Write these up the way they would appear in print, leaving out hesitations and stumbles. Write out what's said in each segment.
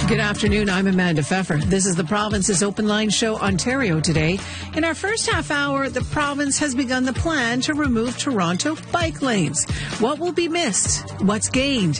Good afternoon. I'm Amanda Pfeffer. This is the Province's Open Line Show, Ontario Today. In our first half hour, the province has begun the plan to remove Toronto bike lanes. What will be missed? What's gained?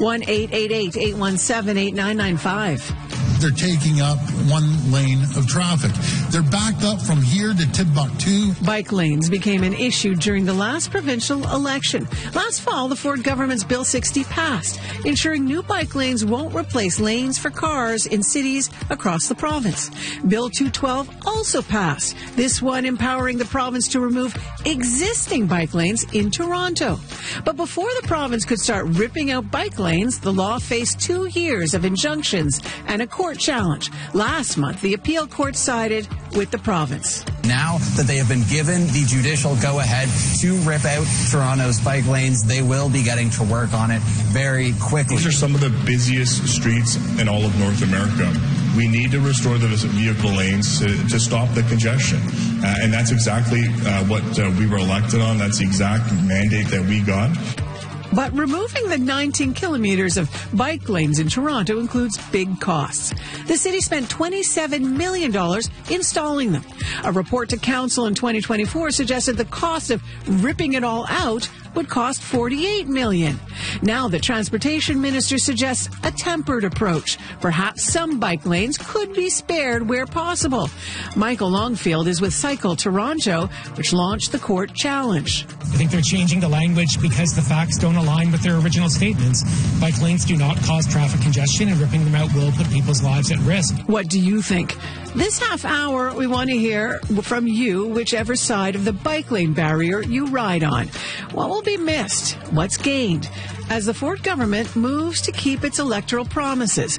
1-888-817-8995. They're taking up one lane of traffic. They're backed up from here to Timbuktu. Bike lanes became an issue during the last provincial election. Last fall, the Ford government's Bill 60 passed, ensuring new bike lanes won't replace lanes for cars in cities across the province. Bill 212 also passed, this one empowering the province to remove existing bike lanes in Toronto. But before the province could start ripping out bike lanes, the law faced 2 years of injunctions and a court challenge. Last month, the appeal court sided with the province. Now that they have been given the judicial go-ahead to rip out Toronto's bike lanes, they will be getting to work on it very quickly. These are some of the busiest streets in all of North America. We need to restore the vehicle lanes to stop the congestion. And that's exactly what we were elected on. That's the exact mandate that we got. But removing the 19 kilometers of bike lanes in Toronto includes big costs. The city spent $27 million installing them. A report to council in 2024 suggested the cost of ripping it all out would cost $48 million. Now the transportation minister suggests a tempered approach. Perhaps some bike lanes could be spared where possible. Michael Longfield is with Cycle Toronto, which launched the court challenge. I think they're changing the language because the facts don't align with their original statements. Bike lanes do not cause traffic congestion, and ripping them out will put people's lives at risk. What do you think? This half hour, we want to hear from you, whichever side of the bike lane barrier you ride on. What will be missed? What's gained? As the Ford government moves to keep its electoral promises.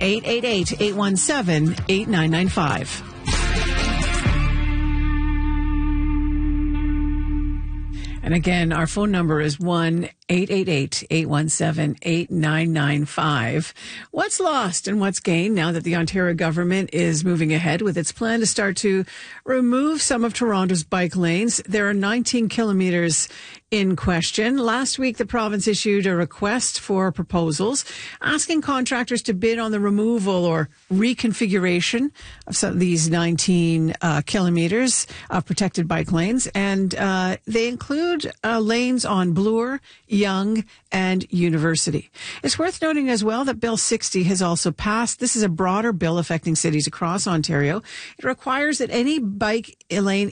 1-888-817-8995. And again, our phone number is 1-888-817-8995. What's lost and what's gained now that the Ontario government is moving ahead with its plan to start to remove some of Toronto's bike lanes? There are 19 kilometers in question. Last week, the province issued a request for proposals asking contractors to bid on the removal or reconfiguration of some of these 19 kilometers of protected bike lanes. And they include lanes on Bloor, Yonge, and University. It's worth noting as well that Bill 60 has also passed. This is a broader bill affecting cities across Ontario. It requires that any bike lane